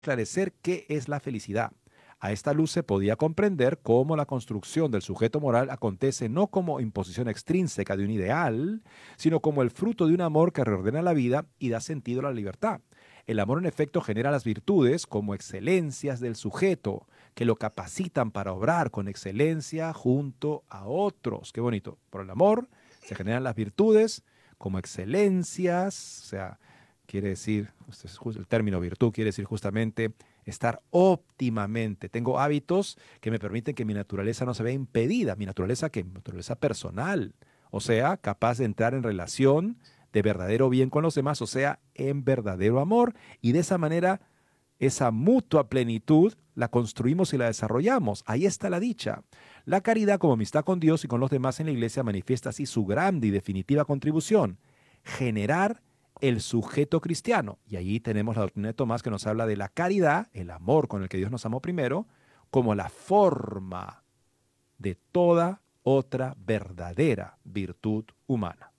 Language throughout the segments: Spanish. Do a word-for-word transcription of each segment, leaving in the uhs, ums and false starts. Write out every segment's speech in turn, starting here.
esclarecer qué es la felicidad. A esta luz se podía comprender cómo la construcción del sujeto moral acontece no como imposición extrínseca de un ideal, sino como el fruto de un amor que reordena la vida y da sentido a la libertad. El amor en efecto genera las virtudes como excelencias del sujeto, que lo capacitan para obrar con excelencia junto a otros. Qué bonito. Por el amor se generan las virtudes como excelencias, o sea, quiere decir, este es el término virtud quiere decir justamente estar óptimamente. Tengo hábitos que me permiten que mi naturaleza no se vea impedida. Mi naturaleza, ¿qué? Mi naturaleza personal. O sea, capaz de entrar en relación de verdadero bien con los demás, o sea, en verdadero amor. Y de esa manera, esa mutua plenitud la construimos y la desarrollamos. Ahí está la dicha. La caridad como amistad con Dios y con los demás en la iglesia manifiesta así su grande y definitiva contribución: generar el sujeto cristiano. Y allí tenemos la doctrina de Tomás que nos habla de la caridad, el amor con el que Dios nos amó primero, como la forma de toda otra verdadera virtud humana.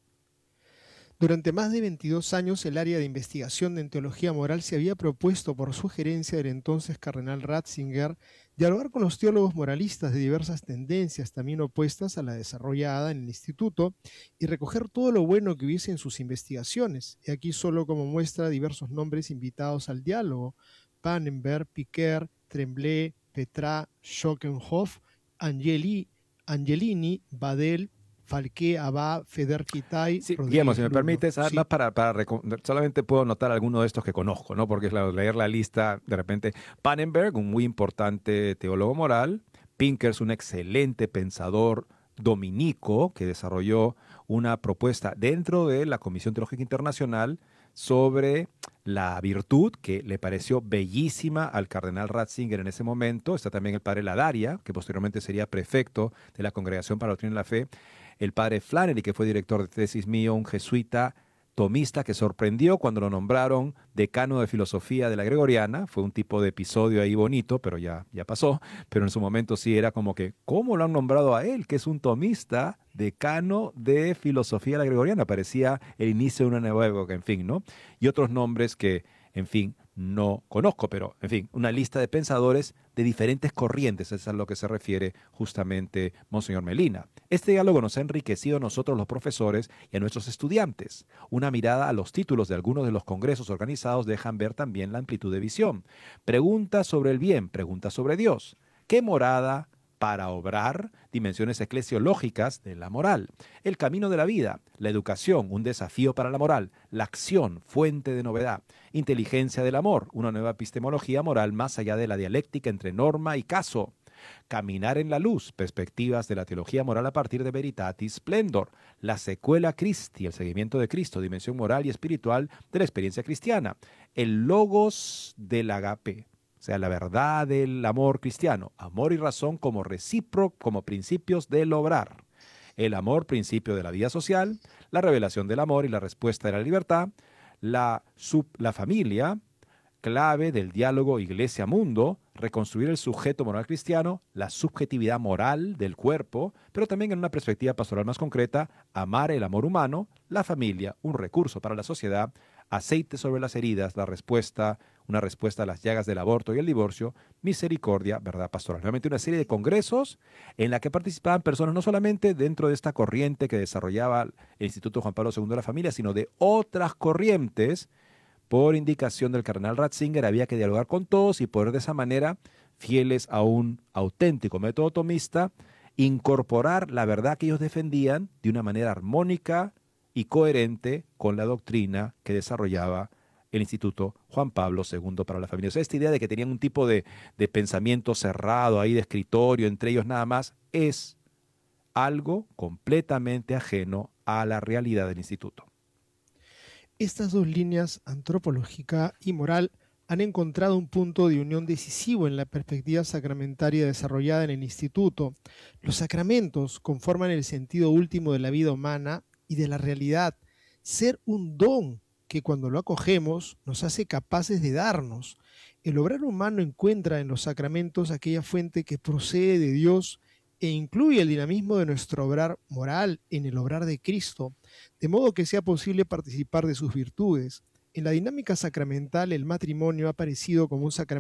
Durante más de veintidós años, el área de investigación en teología moral se había propuesto, por sugerencia del entonces cardenal Ratzinger, dialogar con los teólogos moralistas de diversas tendencias también opuestas a la desarrollada en el instituto y recoger todo lo bueno que hubiese en sus investigaciones. Y aquí solo como muestra diversos nombres invitados al diálogo: Pannenberg, Piquer, Tremblay, Petra, Schockenhoff, Angeli, Angelini, Badel, Falqué, Abad, Feder-Kitay, Sí, Guillermo, Rodríguez si me Lulo. permites, además Sí. para, para reco- solamente puedo notar alguno de estos que conozco, ¿no? Porque es la- leer la lista, de repente, Pannenberg, un muy importante teólogo moral, Pinkers, un excelente pensador dominico que desarrolló una propuesta dentro de la Comisión Teológica Internacional sobre la virtud que le pareció bellísima al cardenal Ratzinger en ese momento. Está también el padre Ladaria, que posteriormente sería prefecto de la Congregación para la Doctrina de la Fe. El padre Flannery, que fue director de tesis mío, un jesuita tomista que sorprendió cuando lo nombraron decano de filosofía de la Gregoriana. Fue un tipo de episodio ahí bonito, pero ya, ya pasó. Pero en su momento sí era como que, ¿cómo lo han nombrado a él, que es un tomista, decano de filosofía de la Gregoriana? Parecía el inicio de una nueva época, en fin, ¿no? Y otros nombres que, en fin, no conozco, pero, en fin, una lista de pensadores de diferentes corrientes, eso es a lo que se refiere justamente Monseñor Melina. Este diálogo nos ha enriquecido a nosotros los profesores y a nuestros estudiantes. Una mirada a los títulos de algunos de los congresos organizados dejan ver también la amplitud de visión. Preguntas sobre el bien, preguntas sobre Dios. ¿Qué morada para obrar? Dimensiones eclesiológicas de la moral. El camino de la vida, la educación, un desafío para la moral. La acción, fuente de novedad. Inteligencia del amor, una nueva epistemología moral más allá de la dialéctica entre norma y caso. Caminar en la luz, perspectivas de la teología moral a partir de Veritatis Splendor. La secuela Christi, el seguimiento de Cristo, dimensión moral y espiritual de la experiencia cristiana. El logos del agape, o sea, la verdad del amor cristiano. Amor y razón como recíproco, como principios del obrar. El amor, principio de la vida social. La revelación del amor y la respuesta de la libertad. La, sub, la familia, clave del diálogo iglesia-mundo, reconstruir el sujeto moral cristiano, la subjetividad moral del cuerpo, pero también en una perspectiva pastoral más concreta, amar el amor humano, la familia, un recurso para la sociedad, aceite sobre las heridas, la respuesta, una respuesta a las llagas del aborto y el divorcio, misericordia, verdad pastoral. Realmente una serie de congresos en la que participaban personas no solamente dentro de esta corriente que desarrollaba el Instituto Juan Pablo segundo de la Familia, sino de otras corrientes. Por indicación del cardenal Ratzinger había que dialogar con todos y poder de esa manera, fieles a un auténtico método tomista, incorporar la verdad que ellos defendían de una manera armónica y coherente con la doctrina que desarrollaba el Instituto Juan Pablo segundo para la Familia. O sea, esta idea de que tenían un tipo de, de pensamiento cerrado ahí de escritorio entre ellos nada más es algo completamente ajeno a la realidad del instituto. Estas dos líneas, antropológica y moral, han encontrado un punto de unión decisivo en la perspectiva sacramentaria desarrollada en el instituto. Los sacramentos conforman el sentido último de la vida humana y de la realidad, ser un don que cuando lo acogemos nos hace capaces de darnos. El obrar humano encuentra en los sacramentos aquella fuente que procede de Dios e incluye el dinamismo de nuestro obrar moral en el obrar de Cristo, de modo que sea posible participar de sus virtudes. En la dinámica sacramental, el matrimonio ha aparecido como un sacramento